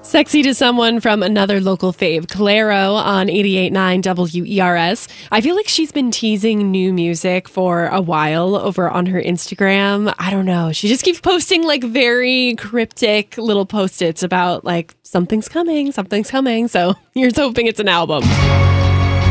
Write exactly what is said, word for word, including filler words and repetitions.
Sexy to someone from another local fave, Clairo on eighty-eight point nine W E R S. I feel like she's been teasing new music for a while over on her Instagram. I don't know. She just keeps posting like very cryptic little post-its about like something's coming, something's coming. So here's hoping it's an album.